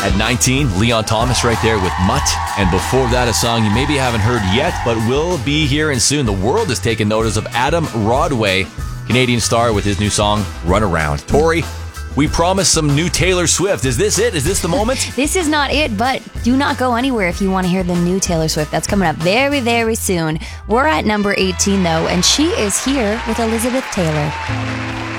At 19, Leon Thomas right there with Mutt. And before that, a song you maybe haven't heard yet, but will be hearing soon. The world has taken notice of Adam Rodway, Canadian star, with his new song, Run Around. Tori, we promised some new Taylor Swift. Is this it? Is this the moment? This is not it, but do not go anywhere if you want to hear the new Taylor Swift. That's coming up very, very soon. We're at number 18, though, and she is here with Elizabeth Taylor.